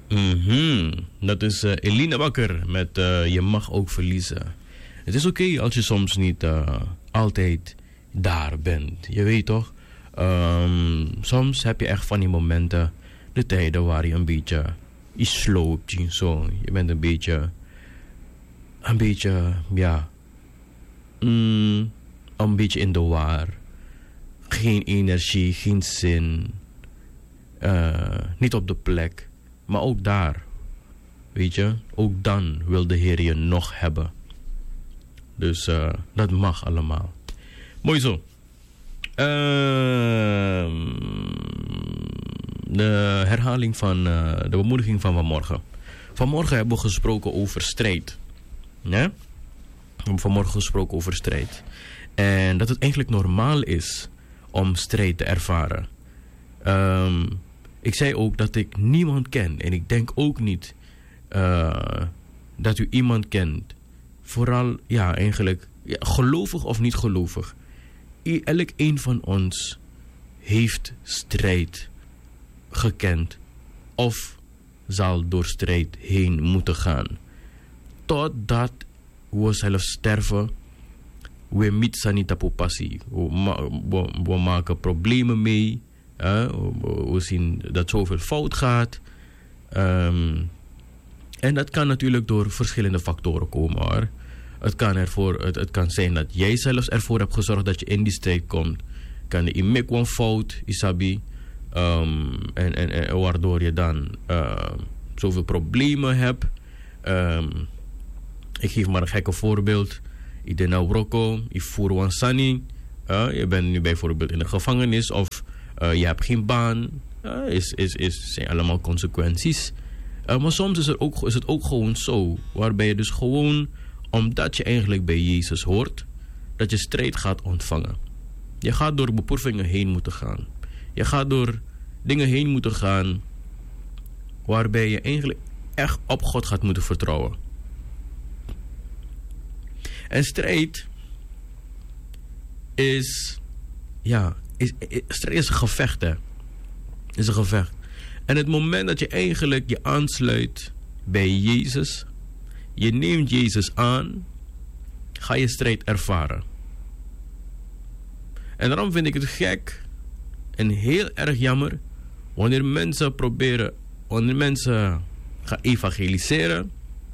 Dat is Eline Bakker met Je mag ook verliezen. Het is oké als je soms niet altijd daar bent. Je weet toch? Soms heb je echt van die momenten, de tijden waar je een beetje iets sloopt. Zo. Je bent een beetje, ja, een beetje in de war. Geen energie, geen zin. Niet op de plek. Maar ook daar, weet je, ook dan wil de Heer je nog hebben. Dus dat mag allemaal. Mooi zo. De herhaling van de bemoediging van vanmorgen. Vanmorgen hebben we gesproken over strijd. Ja? We hebben vanmorgen gesproken over strijd. En dat het eigenlijk normaal is om strijd te ervaren. Ik zei ook dat ik niemand ken. En ik denk ook niet dat u iemand kent. Vooral, ja, eigenlijk, ja, gelovig of niet gelovig. Elk een van ons heeft strijd gekend. Of zal door strijd heen moeten gaan. Totdat we zelf sterven. We mietsen niet op passie. We maken problemen mee. We zien dat zoveel fout gaat. En dat kan natuurlijk door verschillende factoren komen, hoor. Het kan zijn dat jij zelfs ervoor hebt gezorgd dat je in die strijd komt. Kan je make one fout, isabi. En waardoor je dan zoveel problemen hebt. Ik geef maar een gekke voorbeeld. Ik denk nou Rocco, ik voer wansani. Je bent nu bijvoorbeeld in de gevangenis of je hebt geen baan. Zijn allemaal consequenties. Maar soms is het ook gewoon zo. Waarbij je dus gewoon, omdat je eigenlijk bij Jezus hoort, dat je strijd gaat ontvangen. Je gaat door beproevingen heen moeten gaan. Je gaat door dingen heen moeten gaan waarbij je eigenlijk echt op God gaat moeten vertrouwen. En strijd is een gevecht, hè. Is een gevecht. En het moment dat je eigenlijk je aansluit bij Jezus, je neemt Jezus aan, ga je strijd ervaren. En daarom vind ik het gek en heel erg jammer wanneer mensen gaan evangeliseren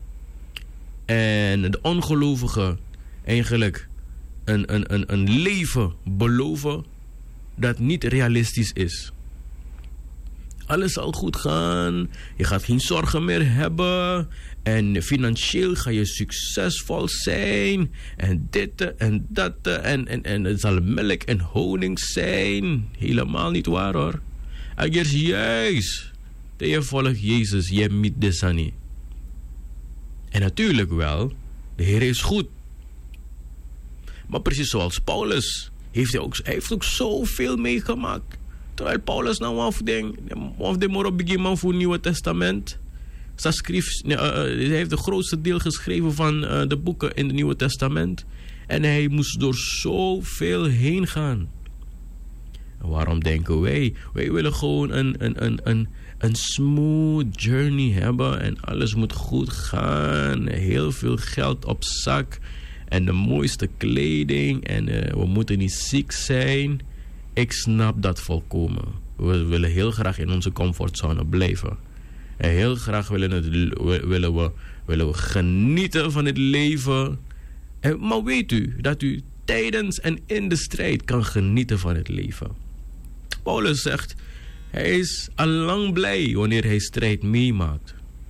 en de ongelovigen eigenlijk een leven beloven dat niet realistisch is. Alles zal goed gaan. Je gaat geen zorgen meer hebben. En financieel ga je succesvol zijn. En dit en dat. En het zal melk en honing zijn. Helemaal niet waar, hoor. Agers juist. Dat je volgt Jezus. Je met de sani. En natuurlijk wel. De Heer is goed. Maar precies zoals Paulus. Hij heeft ook zoveel meegemaakt. Terwijl Paulus nou of de moro begin voor het Nieuwe Testament. Hij heeft het grootste deel geschreven van de boeken in het Nieuwe Testament. En hij moest door zoveel heen gaan. En waarom denken wij? Wij willen gewoon een smooth journey hebben. En alles moet goed gaan. Heel veel geld op zak. En de mooiste kleding. En we moeten niet ziek zijn. Ik snap dat volkomen. We willen heel graag in onze comfortzone blijven. En heel graag willen we genieten van het leven. Maar weet u dat u tijdens en in de strijd kan genieten van het leven. Paulus zegt, hij is al lang blij wanneer hij strijd meemaakt.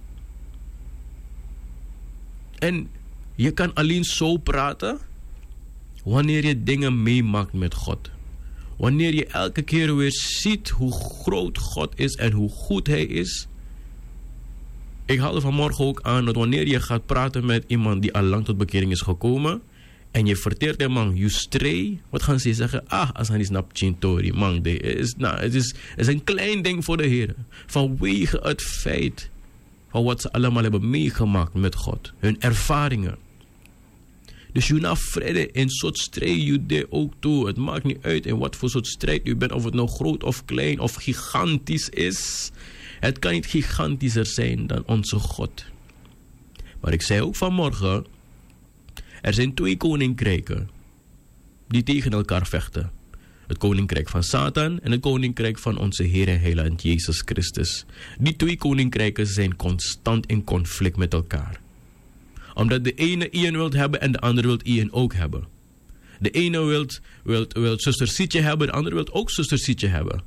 En je kan alleen zo praten wanneer je dingen meemaakt met God. Wanneer je elke keer weer ziet hoe groot God is en hoe goed hij is. Ik haalde vanmorgen ook aan dat wanneer je gaat praten met iemand die al lang tot bekering is gekomen. En je verteert hem, man, you stray. Wat gaan ze zeggen? Als hij niet snapt, chintori, man. Het is een klein ding voor de Heer. Vanwege het feit van wat ze allemaal hebben meegemaakt met God. Hun ervaringen. Dus je na vrede in soort strijd je deed ook toe. Het maakt niet uit in wat voor soort strijd u bent. Of het nou groot of klein of gigantisch is. Het kan niet gigantischer zijn dan onze God. Maar ik zei ook vanmorgen, er zijn 2 koninkrijken die tegen elkaar vechten. Het koninkrijk van Satan en het koninkrijk van onze Heer en Heiland Jezus Christus. Die 2 koninkrijken zijn constant in conflict met elkaar. Omdat de ene Ian wilt hebben en de andere wilt Ian ook hebben. De ene wilt zuster Sietje hebben, de andere wilt ook zuster Sietje hebben.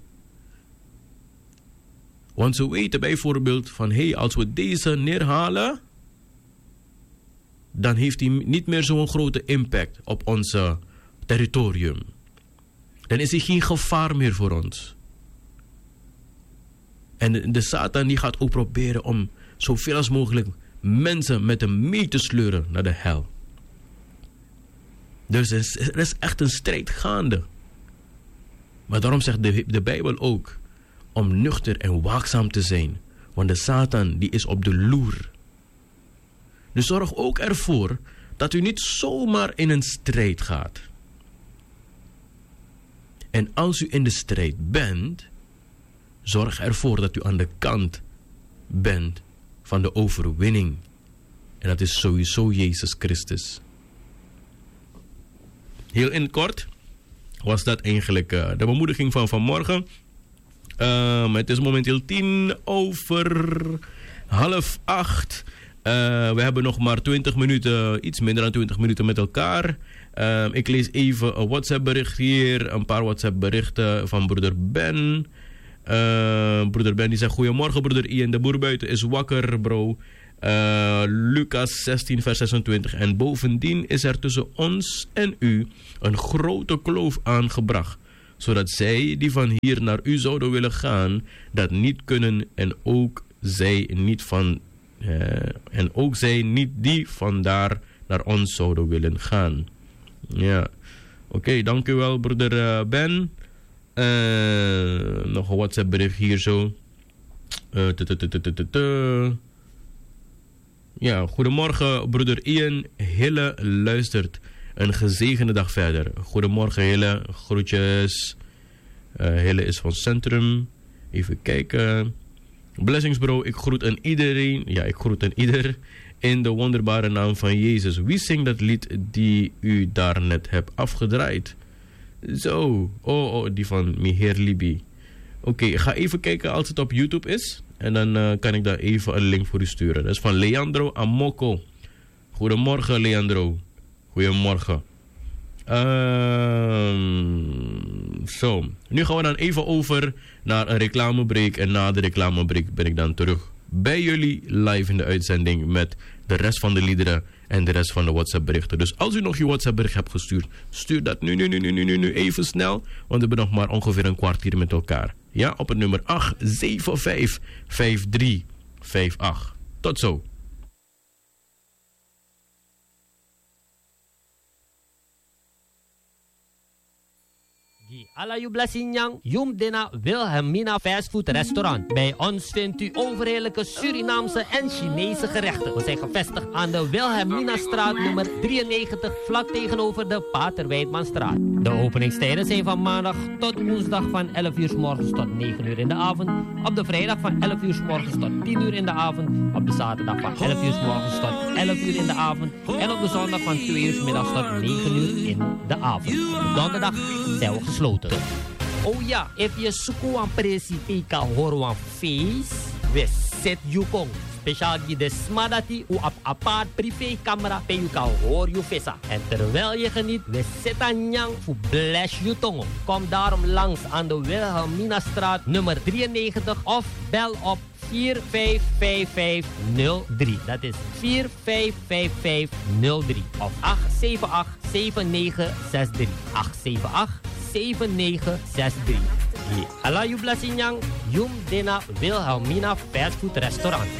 Want ze weten bijvoorbeeld van, als we deze neerhalen, dan heeft hij niet meer zo'n grote impact op ons territorium. Dan is hij geen gevaar meer voor ons. En de Satan die gaat ook proberen om zoveel als mogelijk mensen met hem mee te sleuren naar de hel. Dus er is echt een strijd gaande. Maar daarom zegt de Bijbel ook om nuchter en waakzaam te zijn. Want de Satan die is op de loer. Dus zorg ook ervoor dat u niet zomaar in een strijd gaat. En als u in de strijd bent, zorg ervoor dat u aan de kant bent van de overwinning. En dat is sowieso Jezus Christus. Heel in het kort was dat eigenlijk de bemoediging van vanmorgen. Het is momenteel 7:10. We hebben nog maar 20 minuten, iets minder dan 20 minuten met elkaar. Ik lees even een WhatsApp bericht hier. Een paar WhatsApp berichten van broeder Ben. Broeder Ben die zegt: goedemorgen broeder Ian, de boer buiten is wakker bro. Lucas 16 vers 26. En bovendien is er tussen ons en u een grote kloof aangebracht, zodat zij die van hier naar u zouden willen gaan, dat niet kunnen, en ook zij niet die vandaar naar ons zouden willen gaan. Ja, oké, dank u wel broeder Ben. Nog een WhatsApp bericht hier zo. Ja, goedemorgen broeder Ian. Hille luistert. Een gezegende dag verder. Goedemorgen Hille, groetjes. Hille is van Centrum. Even kijken. Blessings bro, ik groet aan iedereen. Ja, ik groet aan ieder in de wonderbare naam van Jezus. Wie zingt dat lied die u daarnet hebt afgedraaid? Zo, die van Miheer Libi. Oké, ik ga even kijken als het op YouTube is. En dan kan ik daar even een link voor u sturen. Dat is van Leandro Amoko. Goedemorgen Leandro. Goedemorgen. Zo, nu gaan we dan even over naar een reclamebreak. En na de reclamebreak ben ik dan terug bij jullie live in de uitzending met de rest van de liederen en de rest van de WhatsApp berichten. Dus als u nog je WhatsApp bericht hebt gestuurd, stuur dat nu even snel. Want we hebben nog maar ongeveer een kwartier met elkaar. Ja, op het nummer 8755358. Tot zo. Alla Jublasinyang, Jum Dena Wilhelmina Fastfood Restaurant. Bij ons vindt u overheerlijke Surinaamse en Chinese gerechten. We zijn gevestigd aan de Wilhelmina straat nummer 93, vlak tegenover de Pater Weidmanstraat. De openingstijden zijn van maandag tot woensdag van 11 uur 's morgens tot 9 uur in de avond. Op de vrijdag van 11 uur 's morgens tot 10 uur in de avond. Op de zaterdag van 11 uur 's morgens tot 11 uur in de avond. En op de zondag van 2 uur 's middags tot 9 uur in de avond. Op donderdag zijn we gesloten. Oh ja, if je zoekt aan presi kan horen aan feest, we zet je kong. Speciaal die de smadati u op apart privé camera pe je kan horen je visa. En terwijl je geniet, we zetten nyang voor bless je tongo. Kom daarom langs aan de Wilhelmina straat nummer 93 of bel op 455503. Dat is 455503 of 878-7963. 878-7963. Alla Jublasinyang, Jum Dena Wilhelmina Fastfood Restaurant.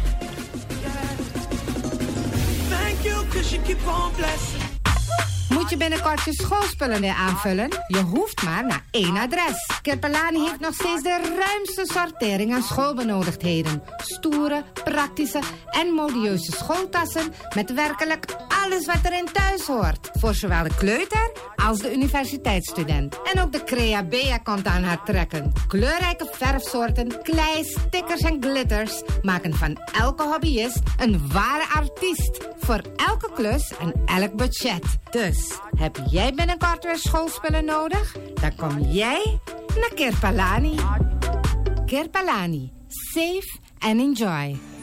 Thank you, 'cause you keep on blessing. Moet je binnenkort je schoolspullen weer aanvullen? Je hoeft maar naar één adres. Kirpelani heeft nog steeds de ruimste sortering aan schoolbenodigdheden. Stoere, praktische en modieuze schooltassen met werkelijk Alles wat erin thuis hoort. Voor zowel de kleuter als de universiteitsstudent. En ook de Creabea komt aan haar trekken. Kleurrijke verfsoorten, klei, stickers en glitters maken van elke hobbyist een ware artiest. Voor elke klus en elk budget. Dus, heb jij binnenkort weer schoolspullen nodig? Dan kom jij naar Kirpalani. Kirpalani. Save and enjoy.